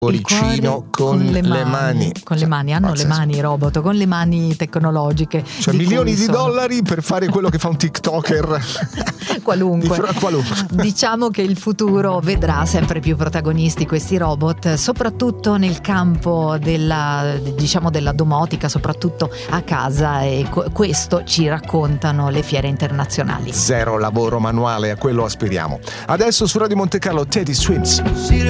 cuoricino con le mani. Con le mani, hanno Pazzesco. le mani i robot, con le mani tecnologiche. Cioè milioni di dollari per fare quello che fa un TikToker qualunque. qualunque. Diciamo che il futuro vedrà sempre più protagonisti questi robot, soprattutto nel campo della domotica, soprattutto a casa, e questo ci raccontano le fiere internazionali. Zero lavoro manuale, a quello aspiriamo. Adesso su Radio Monte Carlo Teddy Swims.